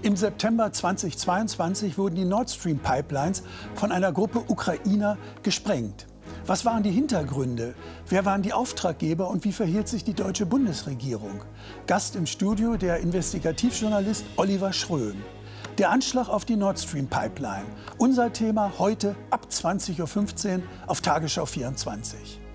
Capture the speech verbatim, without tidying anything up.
Im September zweitausendzweiundzwanzig wurden die Nord Stream Pipelines von einer Gruppe Ukrainer gesprengt. Was waren die Hintergründe? Wer waren die Auftraggeber und wie verhielt sich die deutsche Bundesregierung? Gast im Studio der Investigativjournalist Oliver Schröm. Der Anschlag auf die Nord Stream Pipeline. Unser Thema heute ab zwanzig Uhr fünfzehn auf Tagesschau vierundzwanzig.